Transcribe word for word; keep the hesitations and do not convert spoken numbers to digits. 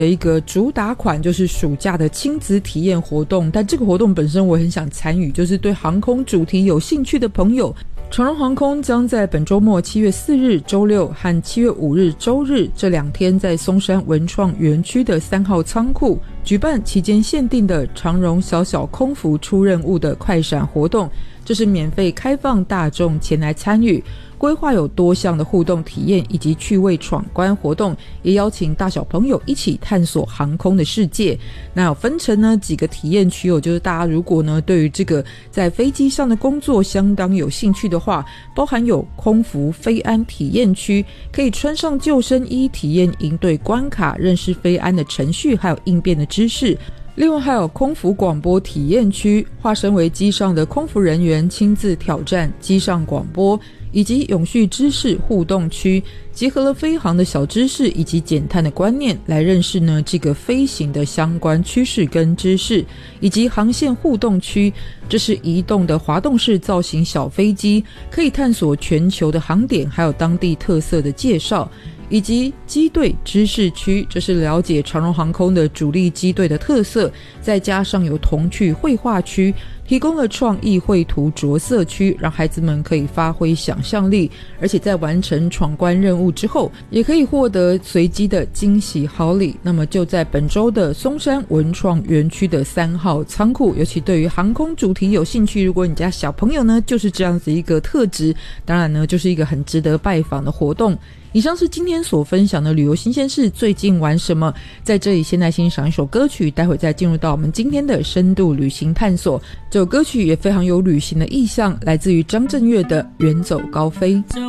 有一个主打款就是暑假的亲子体验活动，但这个活动本身我很想参与，就是对航空主题有兴趣的朋友，长荣航空将在本周末七月四日周六和七月五日周日这两天在松山文创园区的三号仓库举办期间限定的长荣小小空服出任务的快闪活动，这是免费开放大众前来参与，规划有多项的互动体验以及趣味闯关活动，也邀请大小朋友一起探索航空的世界。那有分成呢几个体验区哦，就是大家如果呢对于这个在飞机上的工作相当有兴趣的话，包含有空服飞安体验区，可以穿上救生衣体验应对关卡，认识飞安的程序还有应变的知识。另外还有空服广播体验区，化身为机上的空服人员亲自挑战机上广播，以及永续知识互动区，结合了飞航的小知识以及减碳的观念，来认识呢这个飞行的相关趋势跟知识，以及航线互动区，这是移动的滑动式造型小飞机，可以探索全球的航点还有当地特色的介绍，以及机队知识区，这是了解长荣航空的主力机队的特色，再加上有童趣绘画区，提供了创意绘图着色区，让孩子们可以发挥想象力，而且在完成闯关任务之后也可以获得随机的惊喜好礼。那么就在本周的松山文创园区的三号仓库，尤其对于航空主题有兴趣，如果你家小朋友呢就是这样子一个特质，当然呢就是一个很值得拜访的活动。以上是今天所分享的旅游新鲜事，最近玩什么？在这里先来欣赏一首歌曲，待会再进入到我们今天的深度旅行探索。这首歌曲也非常有旅行的意象，来自于张震岳的《远走高飞》。